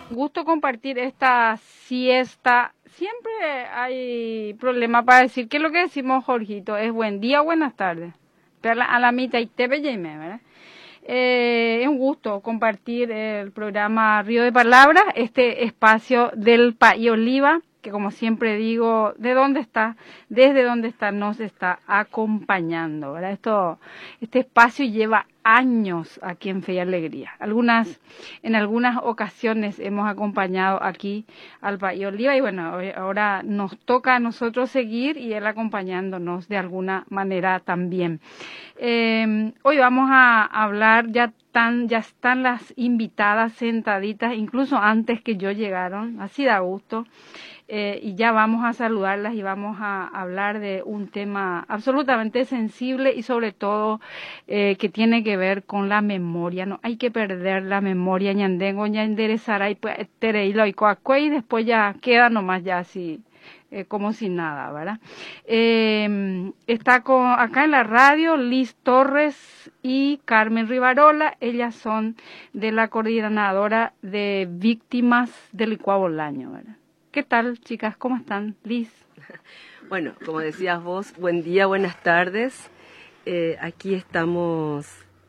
Gusto compartir esta siesta. Siempre hay problema para decir qué es lo que decimos, Jorgito. Es buen día o buenas tardes. Pero a la mitad y te veíme, ¿verdad? Es un gusto compartir el programa Río de Palabras, este espacio del País Oliva, que como siempre digo, ¿de dónde está? Desde dónde está, nos está acompañando, ¿verdad? Este espacio lleva años aquí en Fe y Alegría. En algunas ocasiones hemos acompañado aquí al País Oliva y bueno, ahora nos toca a nosotros seguir y él acompañándonos de alguna manera también. Hoy vamos a hablar, ya están las invitadas sentaditas, incluso antes que yo llegaron, así da gusto. Y ya vamos a saludarlas y vamos a hablar de un tema absolutamente sensible y sobre todo que tiene que ver con la memoria. No hay que perder la memoria, ñandengo, ña enderezará y tereilo y coacue, y después ya queda nomás ya así como si nada, ¿verdad? Está acá en la radio Liz Torres y Carmen Rivarola. Ellas son de la coordinadora de víctimas del licuado Bolaño, ¿verdad? ¿Qué tal, chicas? ¿Cómo están? Liz. Bueno, como decías vos, buen día, buenas tardes. Aquí estamos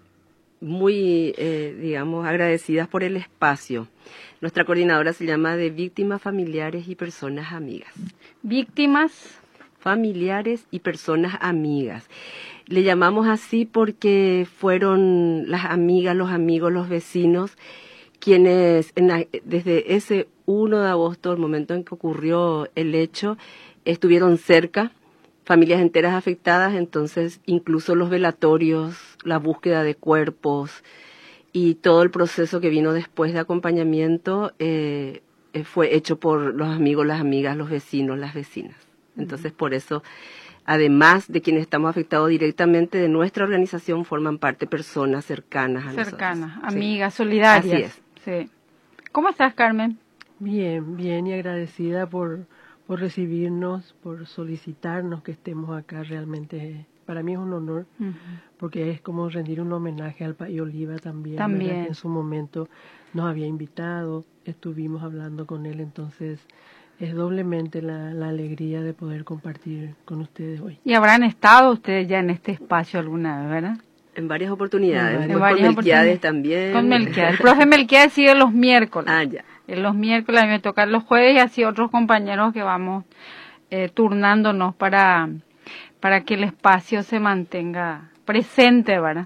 muy, digamos, agradecidas por el espacio. Nuestra coordinadora se llama de Víctimas Familiares y Personas Amigas. Víctimas familiares y personas amigas. Le llamamos así porque fueron las amigas, los amigos, los vecinos quienes desde ese 1 de agosto, el momento en que ocurrió el hecho, estuvieron cerca, familias enteras afectadas, entonces incluso los velatorios, la búsqueda de cuerpos y todo el proceso que vino después de acompañamiento fue hecho por los amigos, las amigas, los vecinos, las vecinas. Entonces por eso, además de quienes estamos afectados directamente de nuestra organización, forman parte personas cercanas a nosotros. Cercanas, amigas, solidarias. Así es. Sí. ¿Cómo estás, Carmen? Bien, bien y agradecida por recibirnos, por solicitarnos que estemos acá. Realmente para mí es un honor, porque es como rendir un homenaje al País Oliva también. Que en su momento nos había invitado, estuvimos hablando con él, entonces es doblemente la alegría de poder compartir con ustedes hoy. ¿Y habrán estado ustedes ya en este espacio alguna vez, verdad? En varias oportunidades. Con Melquiades también. Con Melquiades. El profe Melquiades sigue los miércoles. Ah, ya. Los miércoles a mí me toca los jueves y así otros compañeros que vamos turnándonos para que el espacio se mantenga presente, ¿verdad?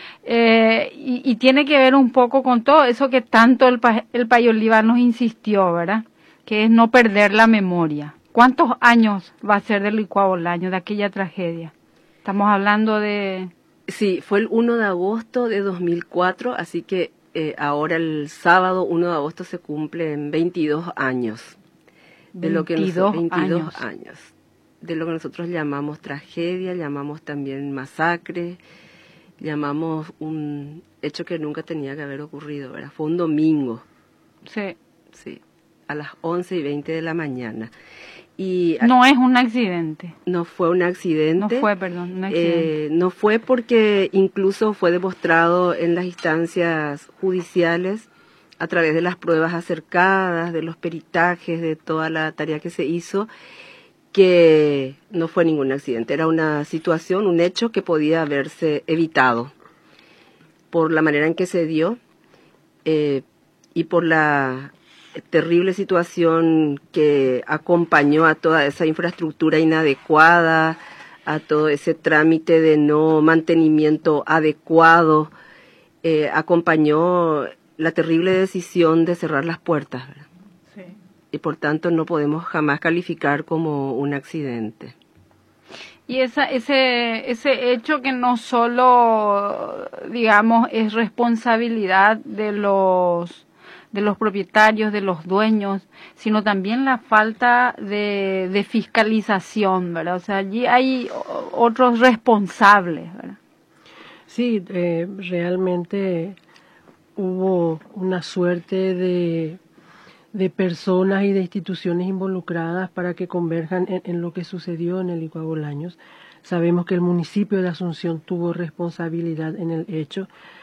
Y tiene que ver un poco con todo eso que tanto el País Oliva nos insistió, ¿verdad? Que es no perder la memoria. ¿Cuántos años va a ser del licuado Bolaño, de aquella tragedia? Estamos hablando de... Sí, fue el 1 de agosto de 2004, así que ahora el sábado 1 de agosto se cumplen 22 años. De lo que 22 años. De lo que nosotros llamamos tragedia, llamamos también masacre, llamamos un hecho que nunca tenía que haber ocurrido, ¿verdad? Fue un domingo. Sí. Sí, a las 11:20 de la mañana. Y no es un accidente. No fue un accidente. No fue, perdón, un accidente. No fue porque incluso fue demostrado en las instancias judiciales a través de las pruebas acercadas, de los peritajes, de toda la tarea que se hizo, que no fue ningún accidente. Era una situación, un hecho que podía haberse evitado por la manera en que se dio y por la terrible situación que acompañó a toda esa infraestructura inadecuada, a todo ese trámite de no mantenimiento adecuado, acompañó la terrible decisión de cerrar las puertas, ¿verdad? Sí. Y por tanto no podemos jamás calificar como un accidente. Y ese hecho que no solo, digamos, es responsabilidad de los propietarios, de los dueños, sino también la falta de fiscalización, ¿verdad? O sea, allí hay otros responsables, ¿verdad? Sí, realmente hubo una suerte de personas y de instituciones involucradas para que converjan en lo que sucedió en el licuado Bolaños. Sabemos que el municipio de Asunción tuvo responsabilidad en el hecho,